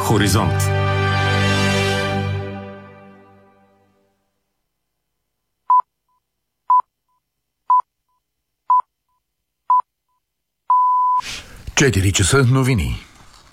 Хоризонт. Четири часа новини.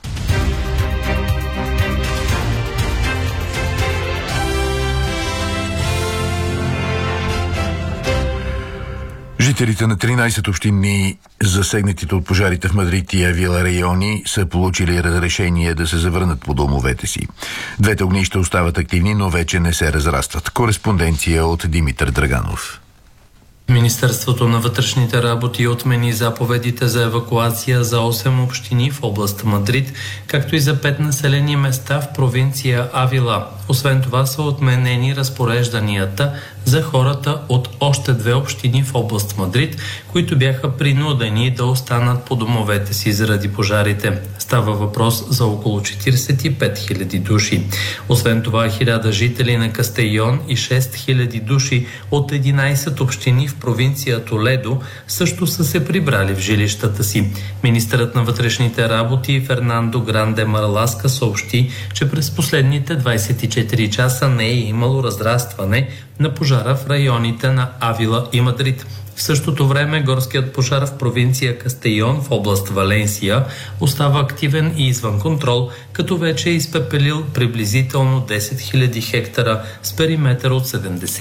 Жителите на 13 общини, засегнатите от пожарите в Мадрид и Авила райони, са получили разрешение да се завърнат по домовете си. Двете огнища остават активни, но вече не се разрастват. Кореспонденция от Димитър Драганов. Министерството на вътрешните работи отмени заповедите за евакуация за 8 общини в област Мадрид, както и за 5 населени места в провинция Авила. Освен това са отменени разпорежданията за хората от още 2 общини в област Мадрид, които бяха принудени да останат по домовете си заради пожарите. Става въпрос за около 45 000 души. Освен това, 1000 жители на Кастейон и 6000 души от 11 общини в провинция Толедо също са се прибрали в жилищата си. Министърът на вътрешните работи Фернандо Гранде Марласка съобщи, че през последните 24 часа не е имало разрастване на пожара в районите на Авила и Мадрид. В същото време горският пожар в провинция Кастейон в област Валенсия остава активен и извън контрол, като вече е изпепелил приблизително 10 000 хектара с периметър от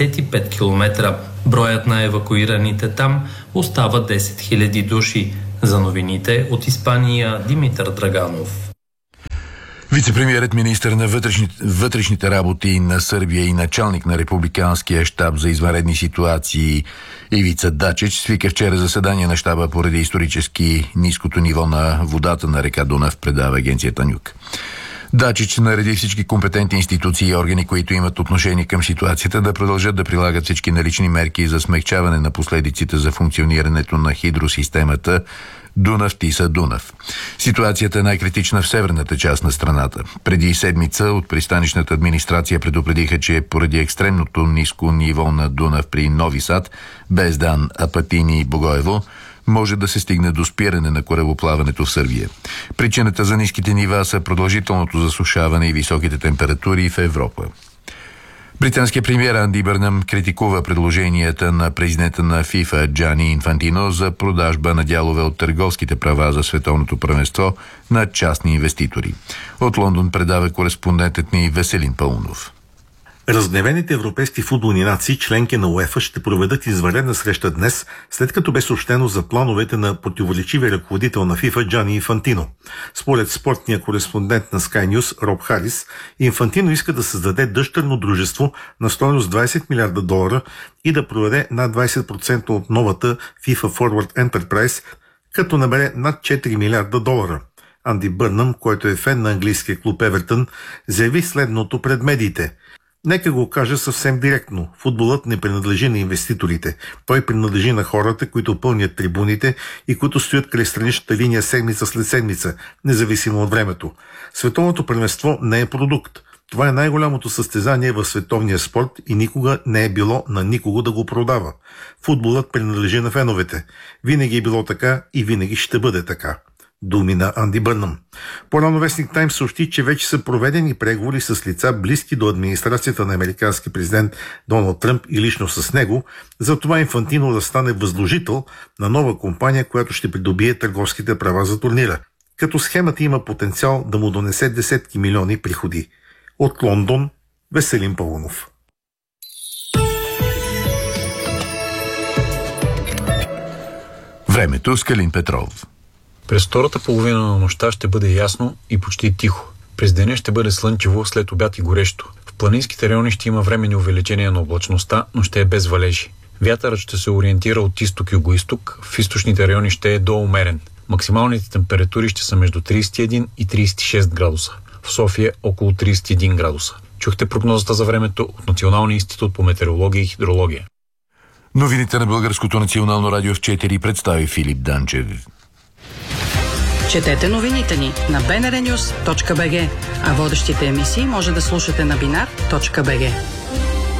75 км. Броят на евакуираните там остава 10 000 души. За новините от Испания Димитър Драганов. Вицепремиерът, министър на вътрешните работи на Сърбия и началник на Републиканския щаб за извънредни ситуации Ивица Дачич свика вчера заседание на щаба поради исторически ниското ниво на водата на река Дунав, предава агенцията НЮК. Дачич нареди всички компетентни институции и органи, които имат отношение към ситуацията, да продължат да прилагат всички налични мерки за смекчаване на последиците за функционирането на хидросистемата Дунав-Тиса-Дунав. Ситуацията е най-критична в северната част на страната. Преди седмица от пристанищната администрация предупредиха, че поради екстремното ниско ниво на Дунав при Нови Сад, Бездан, Апатини и Богоево, може да се стигне до спиране на корабоплаването в Сърбия. Причината за ниските нива са продължителното засушаване и високите температури в Европа. Британският премиер Анди Бърнъм критикува предложенията на президента на ФИФА Джани Инфантино за продажба на дялове от търговските права за световното първенство на частни инвеститори. От Лондон предава кореспондентът ни Веселин Паунов. Разгневените европейски футболни нации, членки на УЕФА, ще проведат извънредна среща днес, след като бе съобщено за плановете на противоречивия ръководител на ФИФА Джани Инфантино. Според спортния кореспондент на Sky News Роб Харис, Инфантино иска да създаде дъщерно дружество на стойност $20 милиарда и да проведе над 20% от новата FIFA Forward Enterprise, като набере над $4 милиарда. Анди Бърнъм, който е фен на английския клуб Евертън, заяви следното пред медиите. Нека го кажа съвсем директно. Футболът не принадлежи на инвеститорите. Той принадлежи на хората, които пълнят трибуните и които стоят край страничната линия седмица след седмица, независимо от времето. Световното първенство не е продукт. Това е най-голямото състезание в световния спорт и никога не е било на никого да го продава. Футболът принадлежи на феновете. Винаги е било така и винаги ще бъде така. Думи на Анди Бърнъм. По-рано вестник Таймс съобщи, че вече са проведени преговори с лица близки до администрацията на американски президент Доналд Тръмп и лично с него, за това Инфантино да стане възложител на нова компания, която ще придобие търговските права за турнира. Като схемата има потенциал да му донесе десетки милиони приходи. От Лондон, Веселин Паунов. Времето с Калин Петров. През втората половина на нощта ще бъде ясно и почти тихо. През деня ще бъде слънчево, след обяд и горещо. В планинските райони ще има временни увеличения на облачността, но ще е без валежи. Вятърът ще се ориентира от изток-югоизток, в източните райони ще е доумерен. Максималните температури ще са между 31 и 36 градуса. В София около 31 градуса. Чухте прогнозата за времето от Националния институт по метеорология и хидрология. Новините на Българското национално радио в 4 представи Филип Данчев. Четете новините ни на bnrnews.bg, а водещите емисии може да слушате на binar.bg.